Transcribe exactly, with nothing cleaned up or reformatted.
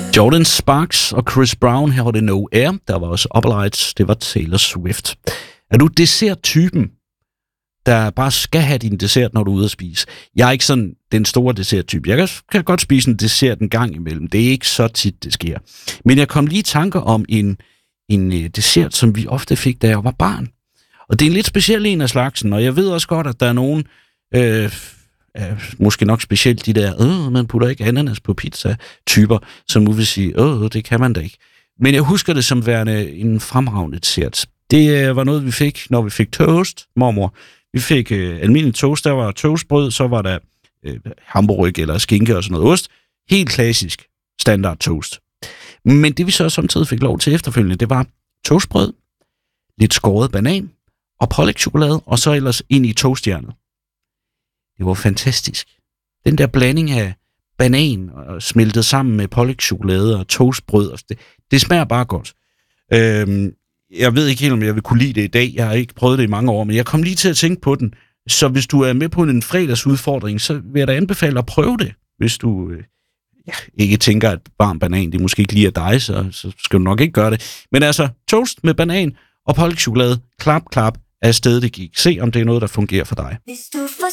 Jordan Sparks og Chris Brown, her var det No Air. Der var også Upper Lights, det var Taylor Swift. Er du desserttypen, der bare skal have din dessert, når du er ude at spise? Jeg er ikke sådan den store desserttype. Jeg kan, kan godt spise en dessert en gang imellem. Det er ikke så tit, det sker. Men jeg kom lige i tanker om en, en dessert, som vi ofte fik, da jeg var barn. Og det er en lidt speciel en af slagsen, og jeg ved også godt, at der er nogen... Øh, måske nok specielt de der, øh, man putter ikke ananas på pizza-typer, som nu vil sige, øh, det kan man da ikke. Men jeg husker det som værende en fremragende dessert. Det øh, var noget, vi fik, når vi fik toast, mormor. Vi fik øh, almindelig toast, der var toastbrød, så var der øh, hamburg eller skinke og sådan noget ost. Helt klassisk standard toast. Men det vi så samtidig fik lov til efterfølgende, det var toastbrød, lidt skåret banan og pålægtschokolade, og så ellers ind i toastjernet. Det var fantastisk. Den der blanding af banan og smeltet sammen med pålægtschokolade og toastbrød, det, det smager bare godt. Øhm, jeg ved ikke helt, om jeg vil kunne lide det i dag. Jeg har ikke prøvet det i mange år, men jeg kom lige til at tænke på den. Så hvis du er med på en fredagsudfordring, så vil jeg da anbefale at prøve det. Hvis du øh, ja, ikke tænker, at varm banan, det måske ikke lige er dig, så, så skal du nok ikke gøre det. Men altså, toast med banan og pålægtschokolade, klap, klap, af sted det gik. Se, om det er noget, der fungerer for dig.